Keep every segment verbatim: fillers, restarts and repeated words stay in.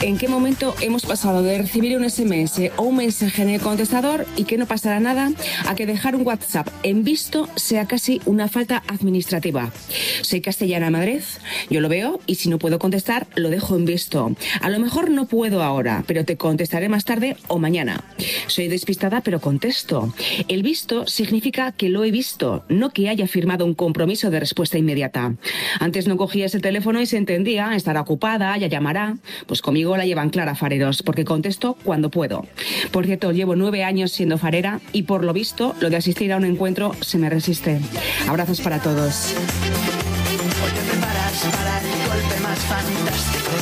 ¿En qué momento hemos pasado de recibir un ese eme ese o un mensaje en el contestador y que no pasará nada a que dejar un WhatsApp en visto sea casi una falta administrativa? Soy castellana de Madrid, yo lo veo y si no puedo contestar lo dejo en visto. A lo mejor no puedo ahora, pero te contestaré más tarde o mañana. Soy despistada pero contesto. El visto significa que lo he visto, no que haya firmado un compromiso de respuesta inmediata. Antes no cogías el teléfono y se entendía, estará ocupada, ya llamará. Pues conmigo la llevan clara, fareros, porque contesto cuando puedo. Por cierto, llevo nueve años siendo farera y por lo visto lo de asistir a un encuentro se me resiste. Abrazos para todos. Hoy te preparas para el golpe más fantástico.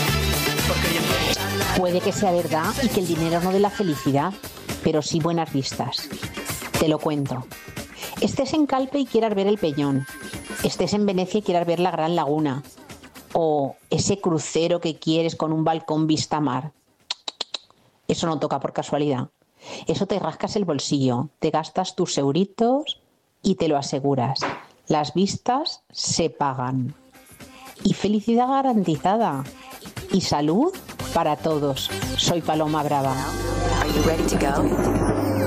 Puede que sea verdad y que el dinero no dé la felicidad, pero sí buenas vistas. Te lo cuento. Estés en Calpe y quieras ver el Peñón. Estés en Venecia y quieras ver la Gran Laguna. O ese crucero que quieres con un balcón vista mar. Eso no toca por casualidad. Eso te rascas el bolsillo, te gastas tus euritos y te lo aseguras. Las vistas se pagan. Y felicidad garantizada. Y salud para todos. Soy Paloma Brava. Are you ready to go?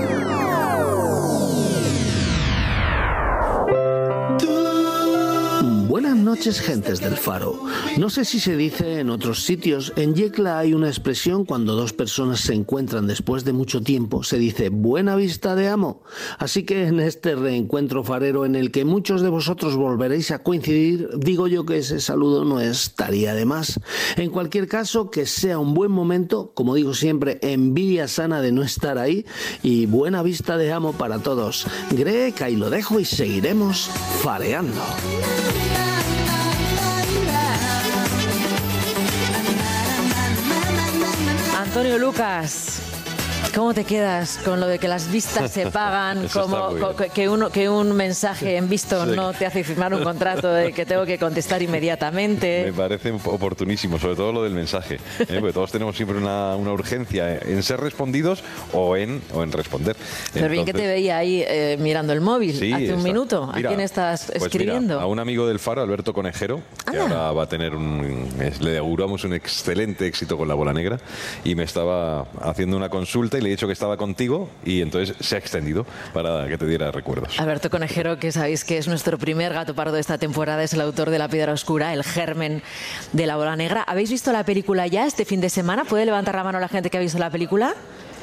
Buenas noches, gentes del Faro. No sé si se dice en otros sitios, en Yecla hay una expresión cuando dos personas se encuentran después de mucho tiempo, se dice buena vista de amo. Así que en este reencuentro farero en el que muchos de vosotros volveréis a coincidir, digo yo que ese saludo no estaría de más. En cualquier caso, que sea un buen momento, como digo siempre, envidia sana de no estar ahí y buena vista de amo para todos. Greg, ahí lo dejo y seguiremos fareando. Antonio Lucas, ¿cómo te quedas con lo de que las vistas se pagan? Como que, uno, que un mensaje en visto sí. no te hace firmar un contrato de que tengo que contestar inmediatamente. Me parece oportunísimo, sobre todo lo del mensaje, ¿eh? Porque todos tenemos siempre una, una urgencia en ser respondidos o en, o en responder. Pero Entonces, bien que te veía ahí eh, mirando el móvil sí, hace un está. minuto. Mira, ¿a quién estás pues escribiendo? Mira, a un amigo del Faro, Alberto Conejero, que ah. ahora va a tener un... Le auguramos un excelente éxito con La Bola Negra y me estaba haciendo una consulta y le he dicho que estaba contigo y entonces se ha extendido para que te diera recuerdos. Alberto Conejero, que sabéis que es nuestro primer gato pardo de esta temporada, es el autor de La Piedra Oscura, el germen de La Bola Negra. ¿Habéis visto la película ya este fin de semana? ¿Puede levantar la mano la gente que ha visto la película?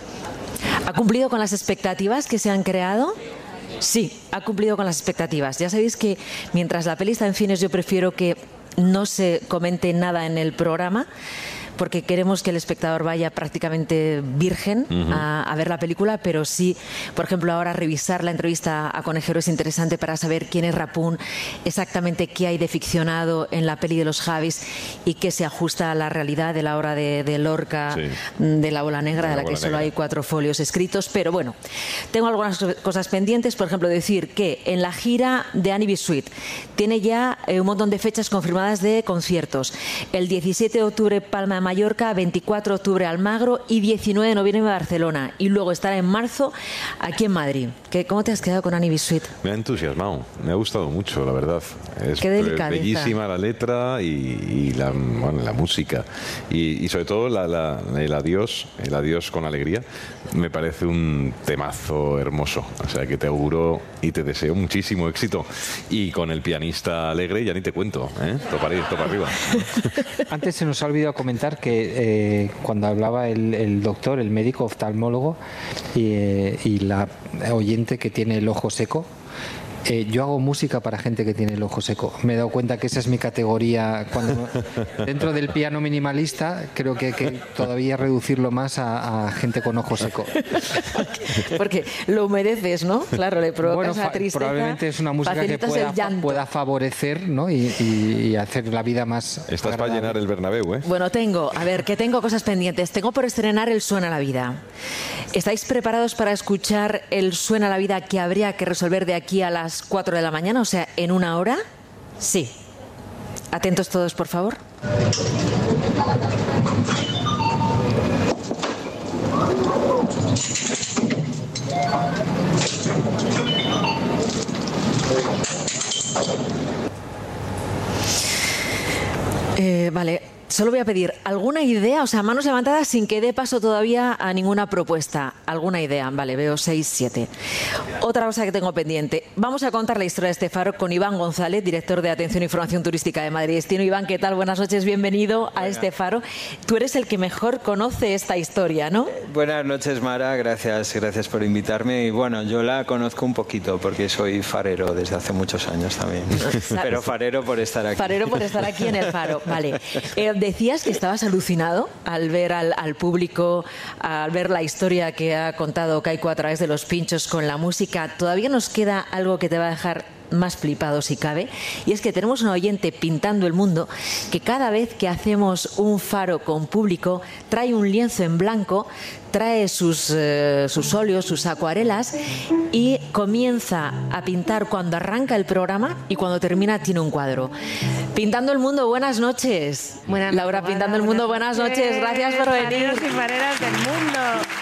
¿Ha cumplido con las expectativas que se han creado? Sí, ha cumplido con las expectativas. Ya sabéis que mientras la peli está en cines yo prefiero que no se comente nada en el programa, porque queremos que el espectador vaya prácticamente virgen uh-huh. a, a ver la película, pero sí, por ejemplo, ahora revisar la entrevista a Conejero es interesante para saber quién es Rapún, exactamente qué hay de ficcionado en la peli de los Javis y qué se ajusta a la realidad de la obra de, de Lorca, sí. de La Bola Negra, de la, de la que solo negra. hay cuatro folios escritos. Pero bueno, tengo algunas cosas pendientes, por ejemplo, decir que en la gira de Annie B. Sweet tiene ya eh, un montón de fechas confirmadas de conciertos. El diecisiete de octubre, Palma de Mallorca, veinticuatro de octubre Almagro y diecinueve de noviembre Barcelona. Y luego estará en marzo aquí en Madrid. ¿Qué, ¿Cómo te has quedado con Annie B. Sweet? Me ha entusiasmado, me ha gustado mucho, la verdad. Es Qué delicadeza. Bellísima la letra y, y la, bueno, la música. Y, y sobre todo la, la, el adiós, el adiós con alegría, me parece un temazo hermoso. O sea que te auguro y te deseo muchísimo éxito. Y con el pianista alegre ya ni te cuento, ¿eh? Topa, topa arriba. Antes se nos ha olvidado comentar que eh, cuando hablaba el, el doctor, el médico oftalmólogo y, eh, y la oyente que tiene el ojo seco, Eh, yo hago música para gente que tiene el ojo seco. Me he dado cuenta que esa es mi categoría. Cuando, dentro del piano minimalista, creo que hay que todavía reducirlo más a, a gente con ojo seco. Porque lo humedeces, ¿no? Claro, le provocas bueno, la tristeza. Probablemente es una música que pueda, pueda favorecer, ¿no? y, y, y hacer la vida más Estás agradable. para llenar el Bernabéu, ¿eh? Bueno, tengo, a ver, que tengo cosas pendientes. Tengo por estrenar el Suena la Vida. ¿Estáis preparados para escuchar el Suena la Vida que habría que resolver de aquí a las cuatro de la mañana, o sea, en una hora? Sí. Atentos todos, por favor. Eh, vale. solo voy a pedir alguna idea, o sea, manos levantadas sin que dé paso todavía a ninguna propuesta. Alguna idea, vale, veo seis, siete. Otra cosa que tengo pendiente. Vamos a contar la historia de este faro con Iván González, director de Atención e Información Turística de Madrid Destino. Iván, ¿qué tal? Buenas noches, bienvenido a este faro. Tú eres el que mejor conoce esta historia, ¿no? Buenas noches, Mara, gracias, gracias por invitarme. Y bueno, yo la conozco un poquito porque soy farero desde hace muchos años también. Pero farero por estar aquí. Farero por estar aquí en el faro, vale. Eh, decías que estabas alucinado al ver al, al público, al ver la historia que ha contado Kaiku a través de los pinchos con la música. Todavía nos queda algo que te va a dejar más flipado si cabe, y es que tenemos un oyente pintando el mundo que cada vez que hacemos un faro con público trae un lienzo en blanco, trae sus, eh, sus óleos, sus acuarelas y comienza a pintar cuando arranca el programa y cuando termina tiene un cuadro. Pintando el mundo, buenas noches. Buenas Laura, noches, Pintando el mundo, buenas noches. noches. Gracias por venir. Fareros y fareras del mundo.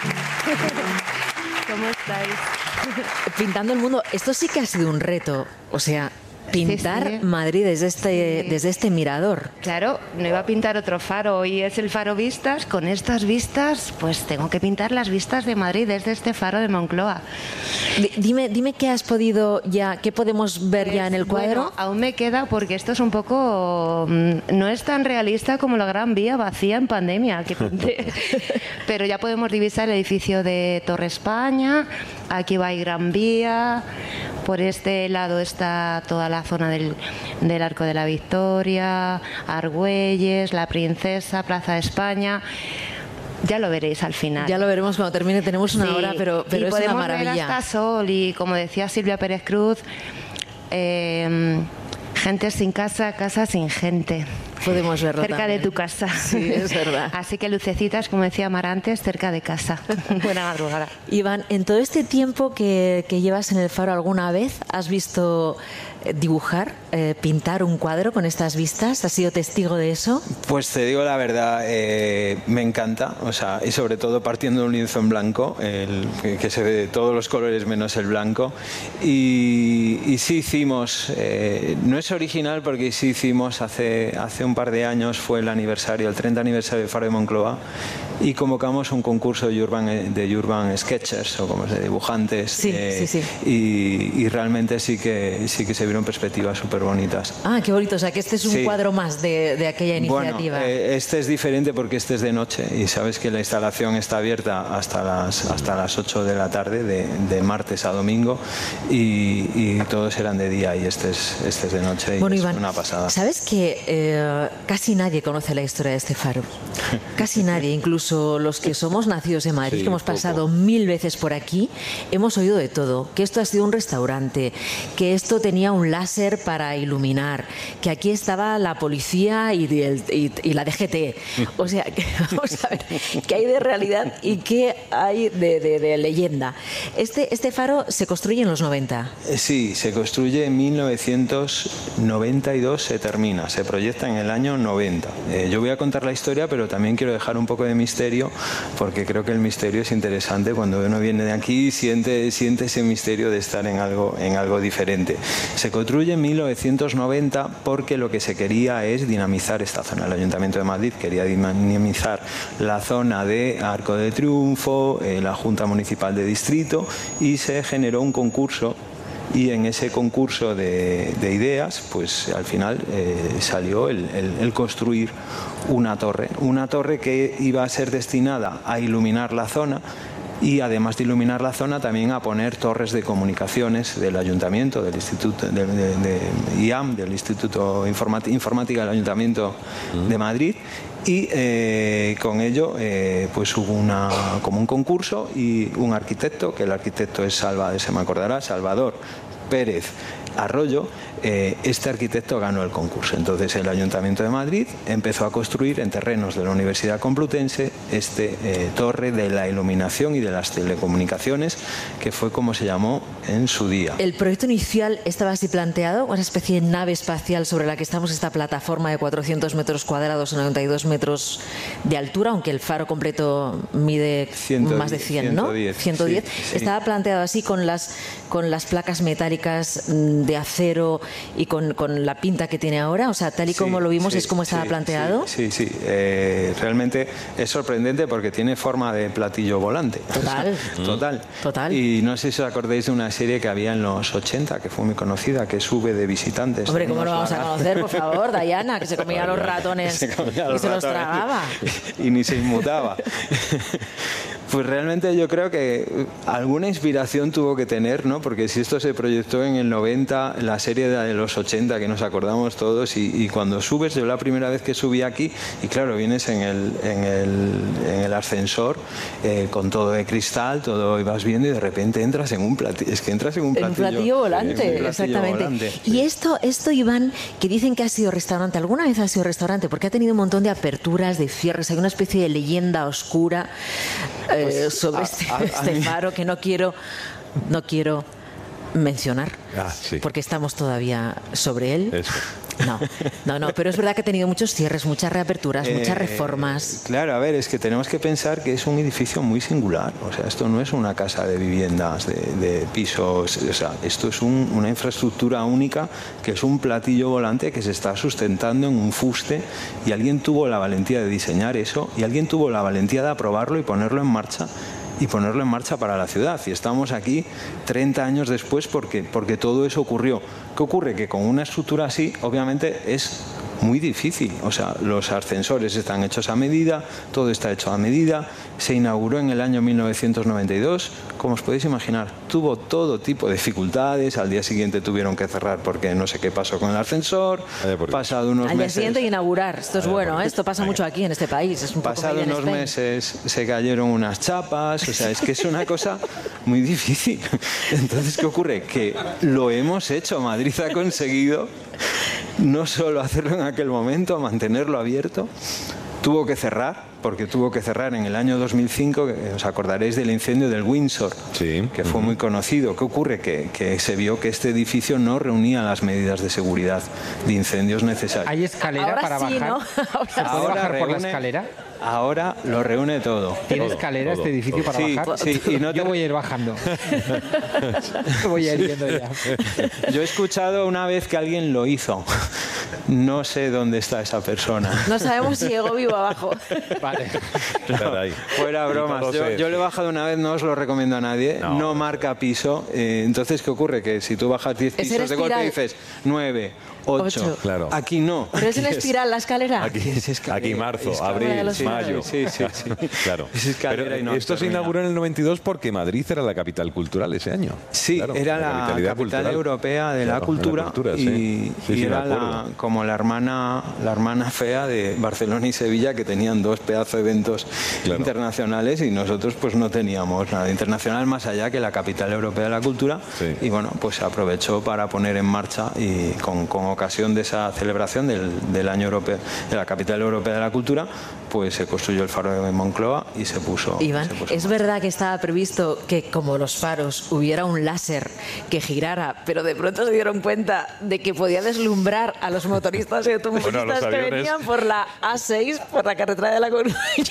¿Cómo estáis? Pintando el mundo, esto sí que ha sido un reto, o sea, pintar sí, sí. Madrid desde este, sí. desde este mirador. Claro, no iba a pintar otro faro, hoy es el faro Vistas, con estas vistas, pues tengo que pintar las vistas de Madrid desde este faro de Moncloa. D dime, dime qué has podido ya, qué podemos ver pues, ya en el cuadro. Bueno, aún me queda porque esto es un poco, no es tan realista como la Gran Vía vacía en pandemia que pinté, pero ya podemos divisar el edificio de Torre España, aquí va Gran Vía, por este lado está toda la zona del, del Arco de la Victoria, Argüelles, La Princesa, Plaza de España. Ya lo veréis al final. Ya lo veremos cuando termine, tenemos una sí, hora, pero, pero y es una maravilla. Podemos ver hasta sol y, como decía Silvia Pérez Cruz, eh, gente sin casa, casa sin gente. Podemos verlo cerca también. De tu casa. Sí, es verdad. Así que lucecitas, como decía Mar antes, cerca de casa. Buena madrugada. Iván, en todo este tiempo que, que llevas en el faro, ¿alguna vez has visto dibujar, eh, pintar un cuadro con estas vistas? ¿Has sido testigo de eso? Pues te digo la verdad, eh, me encanta, o sea, y sobre todo partiendo de un lienzo en blanco, el, que, que se ve de todos los colores menos el blanco. Y, y sí hicimos, eh, no es original porque sí hicimos hace, hace un par de años, fue el aniversario, el treinta aniversario del Faro de Moncloa, y convocamos un concurso de Urban, de urban Sketchers, o como se dice, dibujantes. Sí, eh, sí, sí. Y, y realmente sí que, sí que se vieron perspectivas súper bonitas. Ah, qué bonito. O sea, que este es un sí. cuadro más de, de aquella iniciativa. Bueno, eh, este es diferente porque este es de noche y sabes que la instalación está abierta hasta las, hasta las ocho de la tarde, de, de martes a domingo, y, y todos eran de día y este es, este es de noche. Y bueno, es Iván, una pasada. ¿Sabes que eh, casi nadie conoce la historia de este faro? Casi nadie, incluso los que somos nacidos en Madrid, sí, que hemos pasado poco. mil veces por aquí, hemos oído de todo. Que esto ha sido un restaurante, que esto tenía un láser para iluminar, que aquí estaba la policía y, el, y, y la D G T. O sea, que, vamos a ver, ¿qué hay de realidad y qué hay de, de, de leyenda? Este, este faro se construye en los noventa. Sí, se construye en mil novecientos noventa y dos, se termina, se proyecta en el año noventa. Eh, yo voy a contar la historia, pero también quiero dejar un poco de misterio, porque creo que el misterio es interesante. Cuando uno viene de aquí siente, siente ese misterio de estar en algo, en algo diferente. Se construye en mil novecientos noventa porque lo que se quería es dinamizar esta zona. El Ayuntamiento de Madrid quería dinamizar la zona de Arco de Triunfo, eh, la Junta Municipal de Distrito, y se generó un concurso. Y en ese concurso de, de ideas, pues al final eh, salió el, el, el construir una torre, una torre que iba a ser destinada a iluminar la zona, y además de iluminar la zona también a poner torres de comunicaciones del Ayuntamiento, del Instituto de, de, de I A M, del Instituto Informática, Informática del Ayuntamiento uh-huh. de Madrid. Y eh, con ello eh, pues hubo una, como un concurso y un arquitecto, que el arquitecto es Salva, se me acordará, Salvador Pérez Arroyo. Eh, este arquitecto ganó el concurso. Entonces el Ayuntamiento de Madrid empezó a construir en terrenos de la Universidad Complutense este eh, torre de la iluminación y de las telecomunicaciones, que fue como se llamó en su día. El proyecto inicial estaba así planteado, una especie de nave espacial sobre la que estamos, esta plataforma de cuatrocientos metros cuadrados, noventa y dos metros de altura, aunque el faro completo mide ciento, más de cien, ciento diez, ¿no? ciento diez. Sí, sí. Estaba planteado así con las, con las placas metálicas de acero y con, con la pinta que tiene ahora? O sea, tal y como Sí, lo vimos, sí, ¿es como estaba sí, planteado? Sí, sí, sí. Eh, realmente es sorprendente porque tiene forma de platillo volante. Total. O sea, total. Total. Y no sé si os acordáis de una serie que había en los ochenta, que fue muy conocida, que sube de visitantes. Hombre, ¿cómo Unos no vamos a lagartos. conocer, por favor, Dayana, que se comía los ratones Se comía y los se los ratones tragaba? Y ni se inmutaba. Pues realmente yo creo que alguna inspiración tuvo que tener, ¿no? Porque si esto se proyectó en el noventa, la serie de los ochenta, que nos acordamos todos, y, y cuando subes, yo la primera vez que subí aquí, y claro, vienes en el, en el, en el ascensor eh, con todo de cristal, todo, y vas viendo y de repente entras en un platillo, es que entras en un En platillo, un platillo volante, en un platillo exactamente. volante. Y esto, esto, Iván, que dicen que ha sido restaurante, ¿alguna vez ha sido restaurante? Porque ha tenido un montón de aperturas, de cierres, hay una especie de leyenda oscura eh, Pues, sobre a- este, a- a este mí- faro que no quiero, no quiero mencionar, Ah, sí. porque estamos todavía sobre él. Eso. No, no, no, pero es verdad que ha tenido muchos cierres, muchas reaperturas, muchas Eh, reformas. Claro, a ver, es que tenemos que pensar que es un edificio muy singular. O sea, esto no es una casa de viviendas, de, de pisos. O sea, esto es un- una infraestructura única que es un platillo volante que se está sustentando en un fuste, y alguien tuvo la valentía de diseñar eso y alguien tuvo la valentía de aprobarlo y ponerlo en marcha. Y ponerlo en marcha para la ciudad. Y estamos aquí treinta años después porque, porque todo eso ocurrió. ¿Qué ocurre? Que con una estructura así, obviamente, es muy difícil. O sea, los ascensores están hechos a medida, todo está hecho a medida. Se inauguró en el año mil novecientos noventa y dos. Como os podéis imaginar, tuvo todo tipo de dificultades. Al día siguiente tuvieron que cerrar porque no sé qué pasó con el ascensor. Vaya por Dios. Pasado unos Al día meses... siguiente inaugurar. Esto es bueno, ¿eh? Esto pasa mucho aquí en este país. Es un poco Pasado made in unos Spain. meses se cayeron unas chapas, o sea, es que es una cosa muy difícil. Entonces, ¿qué ocurre? Que lo hemos hecho, Madrid ha conseguido no solo hacerlo en aquel momento, mantenerlo abierto, tuvo que cerrar, porque tuvo que cerrar en el año dos mil cinco, que os acordaréis del incendio del Windsor, Sí. que fue muy conocido. ¿Qué ocurre? Que, que se vio que este edificio no reunía las medidas de seguridad de incendios necesarias. ¿Hay escalera Ahora para sí, bajar? ¿no? ¿Se puede Ahora bajar por la reúne- escalera? Ahora lo reúne todo. ¿Tiene Todo, escalera todo, este edificio todo. para Sí, bajar? sí, y no te- Yo voy a ir bajando. voy a ir viendo ya. Yo he escuchado una vez que alguien lo hizo. No sé dónde está esa persona. No sabemos si llegó vivo abajo. Vale. Caray. Fuera Y bromas. no lo Yo, sé. yo lo he bajado una vez, no os lo recomiendo a nadie. No. No, marca piso. Eh, entonces, ¿qué ocurre? Que si tú bajas diez Es en pisos de golpe espiral. dices nueve, ocho. Ocho. Claro. Aquí no. Pero es en Aquí espiral la escalera. Aquí, Es escalera, aquí marzo, escalera de abril, los mayo. Sí, sí, sí. Claro. Es escalera Pero y no esto se termina. inauguró en el noventa y dos porque Madrid era la capital cultural ese año. Sí, Claro, era la capitalidad capital cultural. europea de Claro, la cultura, cultura, y, sí. Sí, y sí, me era la, acuerdo. como la hermana, la hermana fea de Barcelona y Sevilla, que tenían dos pedazos de eventos Claro. internacionales, y nosotros pues no teníamos nada internacional más allá que la capital europea de la cultura. Sí. Y bueno, pues se aprovechó para poner en marcha, y con, con ocasión de esa celebración del, del año europeo de la capital europea de la cultura, pues se construyó el faro de Moncloa y se puso. Iván, se puso en ¿es verdad que estaba previsto que, como los faros, hubiera un láser que girara, pero de pronto se dieron cuenta de que podía deslumbrar a los motoristas y automovilistas Bueno, a los que aviones. venían por la A seis, por la carretera de La Coruña?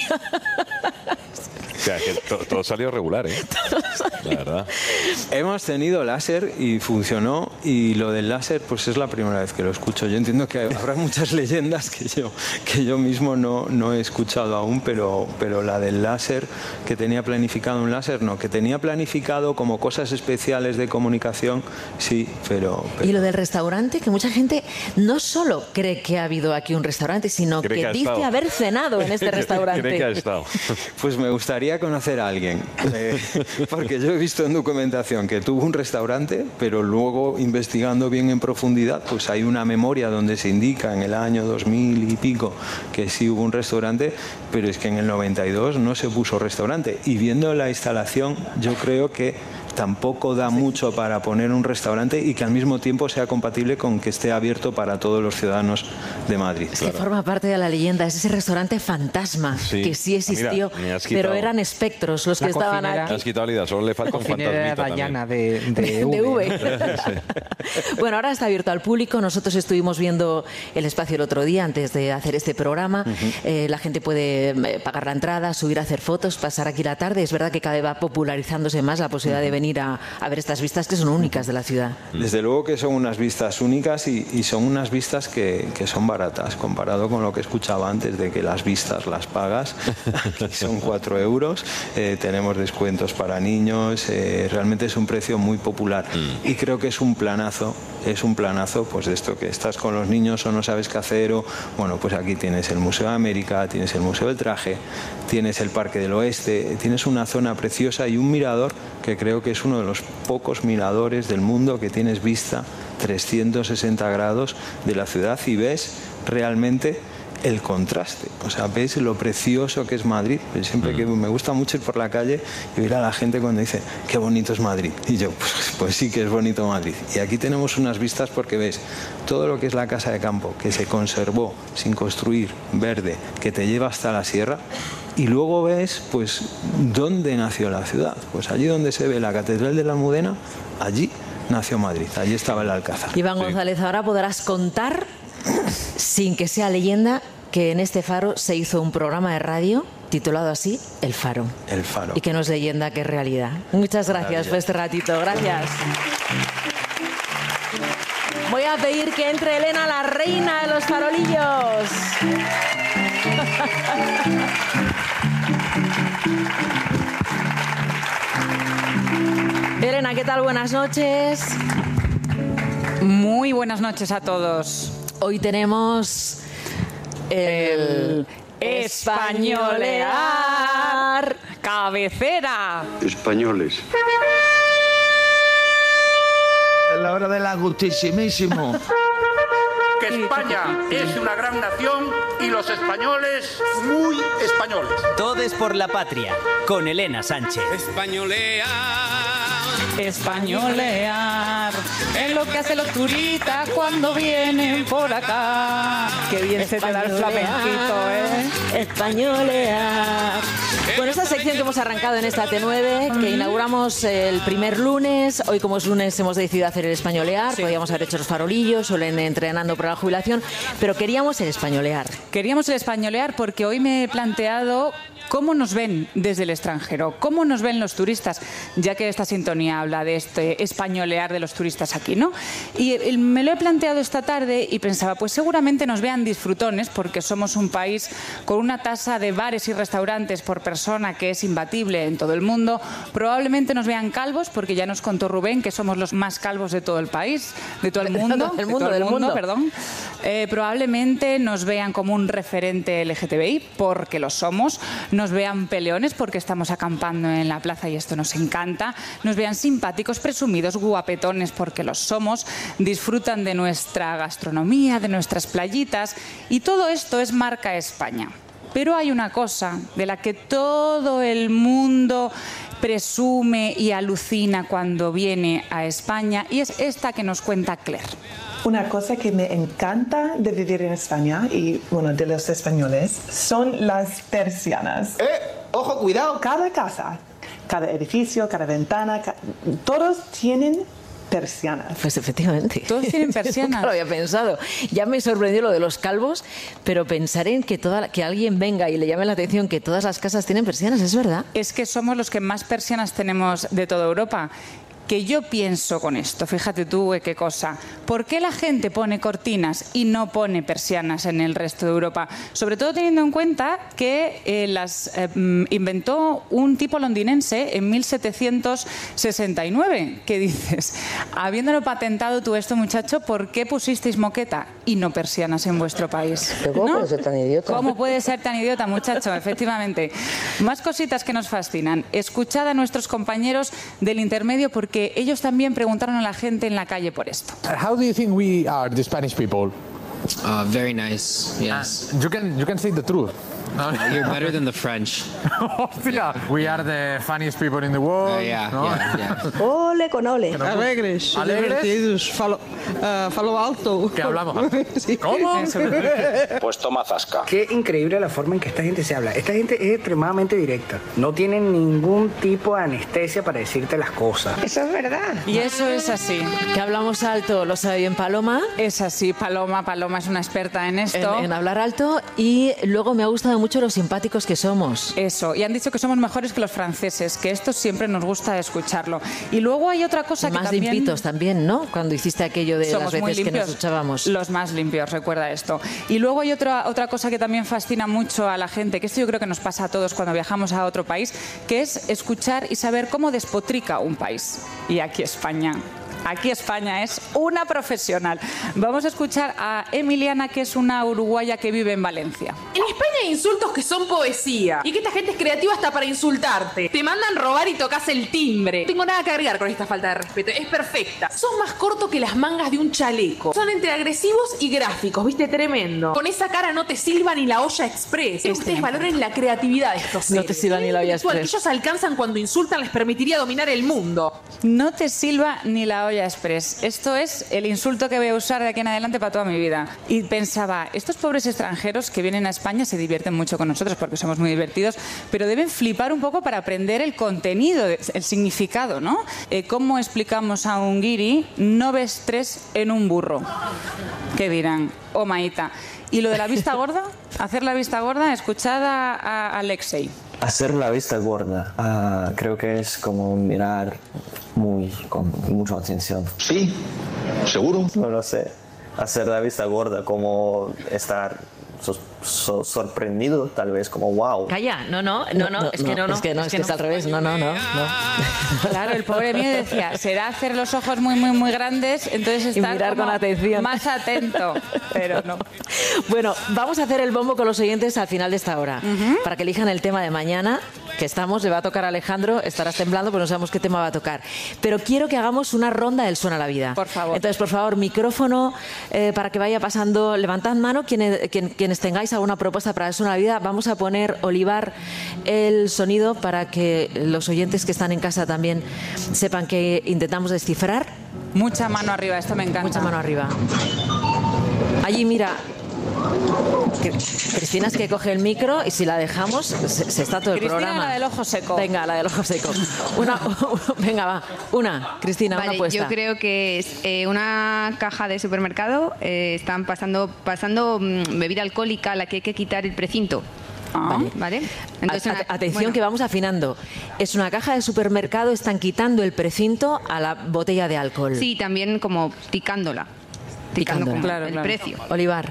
O sea, que to- todo salió regular, ¿eh? La verdad. Hemos tenido láser y funcionó, y lo del láser pues es la primera vez que lo escucho. Yo entiendo que habrá muchas leyendas que yo, que yo mismo no, no he escuchado aún, pero, pero la del láser, que tenía planificado un láser, no, que tenía planificado como cosas especiales de comunicación, sí, pero... pero- Y lo del restaurante, que mucha gente no solo cree que ha habido aquí un restaurante, sino Cree que, que ha dice estado. haber cenado en este restaurante. Cree que ha estado. Pues me gustaría conocer a alguien, eh, porque yo he visto en documentación que tuvo un restaurante, pero luego, investigando bien en profundidad, pues hay una memoria donde se indica en el año dos mil y pico que sí hubo un restaurante, pero es que en el noventa y dos no se puso restaurante. Y viendo la instalación, yo creo que tampoco da mucho para poner un restaurante, y que al mismo tiempo sea compatible con que esté abierto para todos los ciudadanos de Madrid. Es que forma parte de la leyenda, es ese restaurante fantasma Sí. que sí existió, Mira, me has pero quitado- eran espectros los La que estaban cocinera- aquí. Me has quitado la idea, solo le falta un Cocinera fantasmita también. Dayana de, de, de V. V. Bueno, ahora está abierto al público. Nosotros estuvimos viendo el espacio el otro día antes de hacer este programa. Eh, la gente puede eh, pagar la entrada, subir a hacer fotos, pasar aquí la tarde. Es verdad que cada vez va popularizándose más la posibilidad de venir venir a, a ver estas vistas que son únicas de la ciudad. Desde luego que son unas vistas únicas y, y son unas vistas que, que son baratas, comparado con lo que escuchaba antes de que las vistas las pagas. Aquí son cuatro euros, eh, tenemos descuentos para niños, eh, realmente es un precio muy popular y creo que es un planazo, es un planazo pues de esto que estás con los niños o no sabes qué hacer, o bueno, pues aquí tienes el Museo de América, tienes el Museo del Traje, tienes el Parque del Oeste, tienes una zona preciosa y un mirador que creo que es uno de los pocos miradores del mundo que tienes vista trescientos sesenta grados de la ciudad y ves realmente el contraste, o sea, ves lo precioso que es Madrid. Siempre que me gusta mucho ir por la calle y ver a la gente cuando dice qué bonito es Madrid, y yo pues, pues sí que es bonito Madrid. Y aquí tenemos unas vistas porque ves todo lo que es la Casa de Campo, que se conservó sin construir, verde, que te lleva hasta la sierra. Y luego ves, pues, dónde nació la ciudad. Pues allí donde se ve la Catedral de la Almudena, allí nació Madrid, allí estaba el Alcázar. Iván González, ahora podrás contar, sin que sea leyenda, que en este Faro se hizo un programa de radio titulado así, El Faro. El Faro. Y que no es leyenda, que es realidad. Muchas gracias Maravilla. por este ratito. Gracias. Voy a pedir que entre Elena, la reina de los farolillos. Elena, ¿qué tal? Buenas noches. Muy buenas noches a todos. Hoy tenemos el, el españolear cabecera. Españoles. Es la hora del agustísimísimo. Que España es una gran nación y los españoles muy españoles. Todes por la patria, con Elena Sánchez. Españolear, españolear, es lo que hacen los turistas cuando vienen por acá. Qué bien se te da el flamenquito, ¿eh? Españolear. Bueno, esta sección que hemos arrancado en esta T nueve, que inauguramos el primer lunes, hoy como es lunes hemos decidido hacer el españolear, sí. Podíamos haber hecho los farolillos o el entrenando para la jubilación, pero queríamos el españolear. Queríamos el españolear porque hoy me he planteado cómo nos ven desde el extranjero, cómo nos ven los turistas, ya que esta sintonía habla de este españolear de los turistas aquí, ¿no? Y me lo he planteado esta tarde y pensaba, pues seguramente nos vean disfrutones porque somos un país con una tasa de bares y restaurantes por persona que es imbatible en todo el mundo. Probablemente nos vean calvos porque ya nos contó Rubén que somos los más calvos de todo el país, de todo el mundo, el mundo, de todo el del mundo, mundo. perdón. Eh, probablemente nos vean como un referente L G T B I porque lo somos. Nos vean peleones porque estamos acampando en la plaza y esto nos encanta. Nos vean simpáticos, presumidos, guapetones porque los somos. Disfrutan de nuestra gastronomía, de nuestras playitas y todo esto es marca España. Pero hay una cosa de la que todo el mundo presume y alucina cuando viene a España y es esta que nos cuenta Claire. Una cosa que me encanta de vivir en España y, bueno, de los españoles, son las persianas. ¡Eh! ¡Ojo, cuidado! Cada casa, cada edificio, cada ventana, ca- todos tienen persianas. Pues efectivamente. Todos tienen persianas. Nunca lo había pensado. Ya me sorprendió lo de los calvos, pero pensar en que, toda, que alguien venga y le llame la atención que todas las casas tienen persianas, ¿es verdad? Es que somos los que más persianas tenemos de toda Europa. Que yo pienso con esto, fíjate tú eh, qué cosa. ¿Por qué la gente pone cortinas y no pone persianas en el resto de Europa? Sobre todo teniendo en cuenta que eh, las eh, inventó un tipo londinense en mil setecientos sesenta y nueve. ¿Qué dices? Habiéndolo patentado tú esto, muchacho, ¿por qué pusisteis moqueta y no persianas en vuestro país? ¿Cómo ¿No? puede ser tan idiota? ¿Cómo puede ser tan idiota, muchacho? Efectivamente. Más cositas que nos fascinan. Escuchad a nuestros compañeros del intermedio porque que ellos también preguntaron a la gente en la calle por esto. How do you think we are, the Spanish people? Uh, very nice, yes. Uh, you can you can say the truth. Uh, you're better than the French. Hostia, we are the funniest people in the world. Uh, yeah, ¿no? yeah, yeah. Ole con ole. Alegres, ¿Alegres? divertidos, falo, uh, falo alto. ¿Qué hablamos? Sí. ¿Cómo? Pues toma zasca. Qué increíble la forma en que esta gente se habla. Esta gente es extremadamente directa. No tienen ningún tipo de anestesia para decirte las cosas. Eso es verdad. Y eso es así. Que hablamos alto, lo sabe bien Paloma. Es así, Paloma. Paloma es una experta en esto. En, en hablar alto. Y luego me ha gustado mucho mucho lo simpáticos que somos. Eso, y han dicho que somos mejores que los franceses, que esto siempre nos gusta escucharlo. Y luego hay otra cosa y que más también... limpitos también, ¿no? Cuando hiciste aquello de Somos las muy veces que limpios, nos duchábamos. Los más limpios, recuerda esto. Y luego hay otra, otra cosa que también fascina mucho a la gente, que esto yo creo que nos pasa a todos cuando viajamos a otro país, que es escuchar y saber cómo despotrica un país. Y aquí España. Aquí España es una profesional. Vamos a escuchar a Emiliana, que es una uruguaya que vive en Valencia. En España hay insultos que son poesía. Y que esta gente es creativa hasta para insultarte. Te mandan robar y tocas el timbre. No tengo nada que agregar con esta falta de respeto. Es perfecta. Sos más corto que las mangas de un chaleco. Son entre agresivos y gráficos, ¿viste? Tremendo. Con esa cara no te silba ni la olla express. Quiero que ustedes valoren la creatividad de estos seres. No te silba ni la olla express. Que ellos alcanzan cuando insultan les permitiría dominar el mundo. No te silba ni la olla express. Esto es el insulto que voy a usar de aquí en adelante para toda mi vida. Y pensaba, estos pobres extranjeros que vienen a España se divierten mucho con nosotros porque somos muy divertidos, pero deben flipar un poco para aprender el contenido, el significado, ¿no? Eh, ¿Cómo explicamos a un guiri no ves tres en un burro? ¿Qué dirán? Oh, maíta. ¿Y lo de la vista gorda? Hacer la vista gorda, escuchad a, a Alexei. Hacer la vista gorda, uh, creo que es como mirar muy con mucha atención. Sí, seguro. No lo sé. Hacer la vista gorda, como estar so, so, sorprendido, tal vez, como wow. Calla, no, no, no, no, es que no, no. Es que no, es que es al revés, no, no, no. no. Claro, el pobre mío decía, será hacer los ojos muy, muy, muy grandes, entonces estar y mirar con atención. Más atento, pero no. Bueno, vamos a hacer el bombo con los oyentes al final de esta hora, uh-huh. para que elijan el tema de mañana, que estamos, le va a tocar a Alejandro, estarás temblando, pero no sabemos qué tema va a tocar. Pero quiero que hagamos una ronda del Suena la Vida. Por favor. Entonces, por favor, micrófono eh, para que vaya pasando, levantad mano quienes, quien, quienes tengáis alguna propuesta para el Suena la Vida. Vamos a poner, Olivar, el sonido para que los oyentes que están en casa también sepan que intentamos descifrar. Mucha mano arriba, esto me encanta. Mucha mano arriba. Allí, mira, Cristina es que coge el micro y si la dejamos se, se está todo el Cristina, programa. La del ojo seco. Venga, la del ojo seco. Una, venga, va. Una, Cristina, vale, una apuesta. Yo creo que es eh, una caja de supermercado. Eh, están pasando, pasando mmm, bebida alcohólica a la que hay que quitar el precinto. Ah. Vale. ¿Vale? Entonces, a, a, atención, bueno. que vamos afinando. Es una caja de supermercado, están quitando el precinto a la botella de alcohol. Sí, también como picándola. Picando como claro, el claro. precio. Olivar.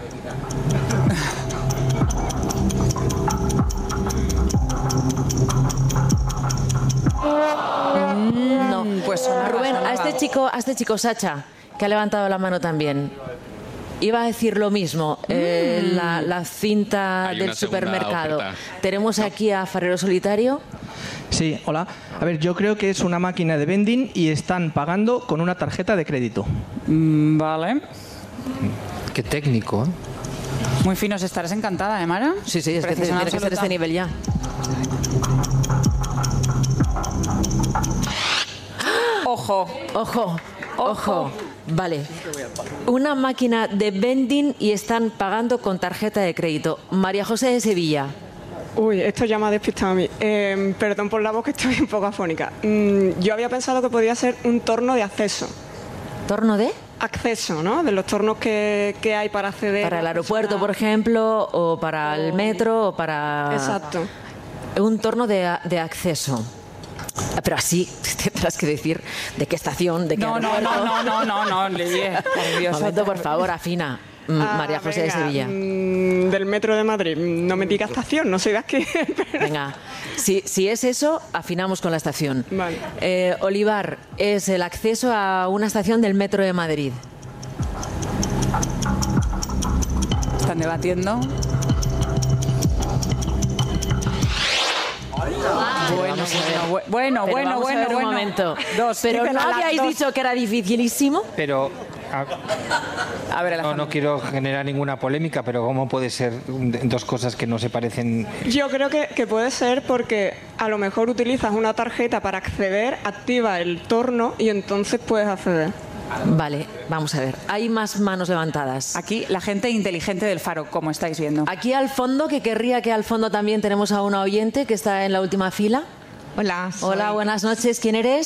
No, pues sonaba, Rubén, sonaba. a este chico, a este chico Sacha, que ha levantado la mano también. Iba a decir lo mismo, mm. eh, la, la cinta Hay del una segunda supermercado. oferta. Tenemos aquí a Farero Solitario. Sí, hola. A ver, yo creo que es una máquina de vending y están pagando con una tarjeta de crédito. Mm, vale. Qué técnico, ¿eh? Muy finos, estarás encantada, ¿eh, Mara? Sí, sí, es que tiene que ser este nivel ya. Ojo, ojo, ojo. Vale. Una máquina de vending y están pagando con tarjeta de crédito. María José de Sevilla. Uy, esto ya me ha despistado a mí. Eh, perdón por la voz, que estoy un poco afónica. Mm, yo había pensado que podría ser un torno de acceso. ¿Torno de? Acceso, ¿no? De los tornos que, que hay para acceder. Para el aeropuerto, por ejemplo, o para el metro, o para... Exacto. Un torno de, de acceso. Pero así tendrás que decir de qué estación, de qué no, no, aeropuerto. no, no, no, no, no, Lidia, por Dios. Momento, por favor, afina. Ah, María José venga, de Sevilla. Mmm, del metro de Madrid. No me diga estación, no soy de aquí. Pero... Venga, si, si es eso, afinamos con la estación. Vale. Eh, Olivar, es el acceso a una estación del metro de Madrid. Están debatiendo. Bueno, bueno, bueno, Pero bueno, vamos a bueno, ver un bueno. momento. Dos, Pero dicen no a las habíais dos. dicho que era dificilísimo. Pero a, a ver, no, no quiero generar ninguna polémica, pero ¿cómo puede ser dos cosas que no se parecen? Yo creo que, que puede ser porque a lo mejor utilizas una tarjeta para acceder, activa el torno y entonces puedes acceder. Vale, vamos a ver. Hay más manos levantadas. Aquí la gente inteligente del Faro, como estáis viendo. Aquí al fondo, que querría que al fondo también tenemos a una oyente que está en la última fila. Hola. Hola, soy... buenas noches. ¿Quién eres?